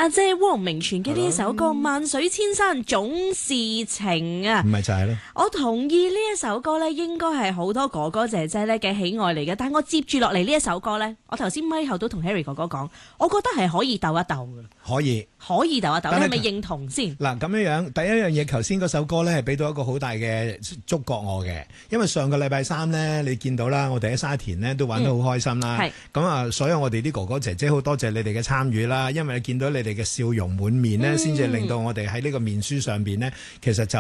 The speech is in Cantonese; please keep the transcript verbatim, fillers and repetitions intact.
阿姐汪明荃嘅呢一首歌《萬水千山總是情》啊， 唔係就係咯。 我同意呢一首歌咧，應該係好多哥哥姐姐咧嘅喜愛嚟嘅。但係我接住落嚟呢一首歌咧，我頭先咪後都同 Harry 哥哥講，我覺得係可以鬥一鬥嘅。 可以， 可以鬥一鬥， 但係你係咪認同先？ 嗱咁樣樣，第一樣嘢，頭先嗰首歌咧係俾到一個好大嘅觸覺我嘅，因為上個禮拜三咧，你見到啦，我哋喺沙田咧都玩得好開心啦。係咁啊，所有我哋啲哥哥姐姐好多謝你哋嘅參與啦，因為見到你哋嘅笑容滿面咧，先至令到我哋喺呢個面書上邊咧，其實就